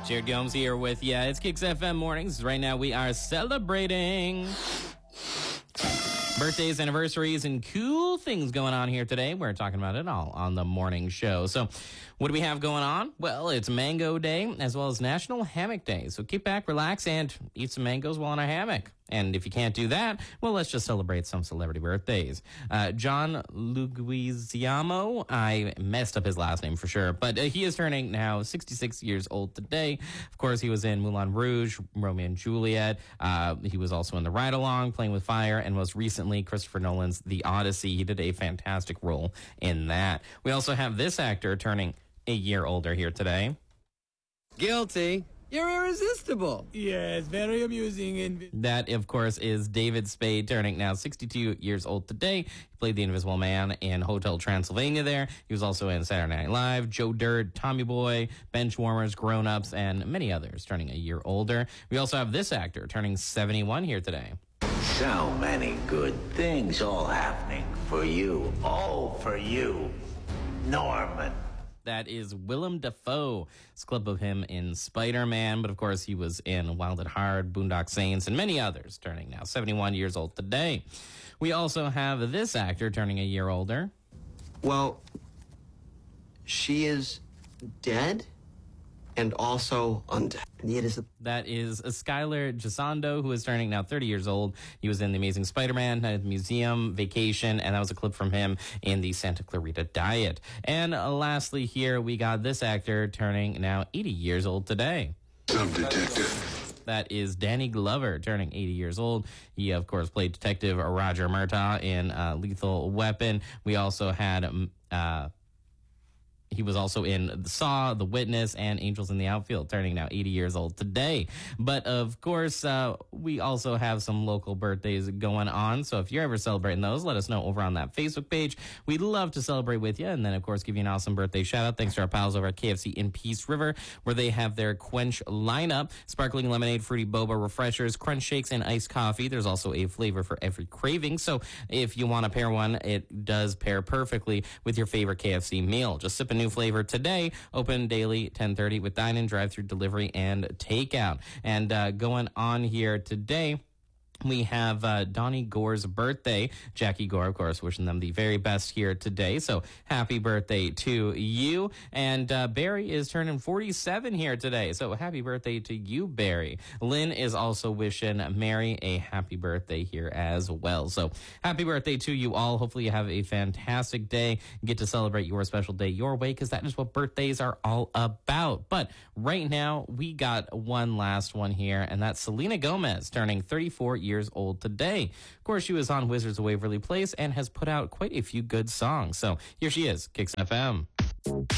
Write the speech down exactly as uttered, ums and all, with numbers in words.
Jared Gomes here with you. It's Kicks F M Mornings. Right now we are celebrating birthdays, anniversaries, and cool things going on here today. We're talking about it all on the morning show. So what do we have going on? Well, it's Mango Day as well as National Hammock Day. So kick back, relax, and eat some mangoes while in a hammock. And if you can't do that, well, let's just celebrate some celebrity birthdays. Uh, John Leguizamo, I messed up his last name for sure, but uh, he is turning now sixty-six years old today. Of course, he was in Moulin Rouge, Romeo and Juliet. Uh, he was also in The Ride Along, Playing with Fire, and most recently, Christopher Nolan's The Odyssey. He did a fantastic role in that. We also have this actor turning a year older here today. Guilty. You're irresistible. Yes, very amusing. And that, of course, is David Spade, turning now sixty-two years old today. He played the Invisible Man in Hotel Transylvania there. He was also in Saturday Night Live, Joe Dirt, Tommy Boy, Benchwarmers, Grown Ups, and many others turning a year older. We also have this actor turning seventy-one here today. So many good things all happening for you. All for you, Norman. That is Willem Dafoe. It's a clip of him in Spider-Man, but of course he was in Wild at Heart, Boondock Saints, and many others, turning now seventy-one years old today. We also have this actor turning a year older. Well, she is dead and also undead. And yet is a- that is Skylar Gisondo, who is turning now thirty years old. He was in The Amazing Spider-Man, Night at the Museum, Vacation, and that was a clip from him in the Santa Clarita Diet. And uh, lastly here, we got this actor turning now eighty years old today. Some detective. That is Danny Glover, turning eighty years old. He, of course, played Detective Roger Murtaugh in uh, Lethal Weapon. We also had... Uh, He was also in Saw, The Witness, and Angels in the Outfield, turning now eighty years old today. But, of course, uh, we also have some local birthdays going on. So if you're ever celebrating those, let us know over on that Facebook page. We'd love to celebrate with you. And then, of course, give you an awesome birthday shout-out. Thanks to our pals over at K F C in Peace River, where they have their Quench lineup. Sparkling lemonade, fruity boba, refreshers, crunch shakes, and iced coffee. There's also a flavor for every craving. So if you want to pair one, it does pair perfectly with your favorite K F C meal. Just sip a new flavor today. Open daily ten thirty with dine-in, drive-through delivery, and takeout. And uh, going on here today, we have uh, Donnie Gore's birthday. Jackie Gore, of course, wishing them the very best here today. So happy birthday to you. And uh, Barry is turning forty-seven here today. So happy birthday to you, Barry. Lynn is also wishing Mary a happy birthday here as well. So happy birthday to you all. Hopefully you have a fantastic day. Get to celebrate your special day your way, because that is what birthdays are all about. But right now, we got one last one here, and that's Selena Gomez, turning thirty-four years old today. Of course, she was on Wizards of Waverly Place and has put out quite a few good songs. So here she is, Kicks F M.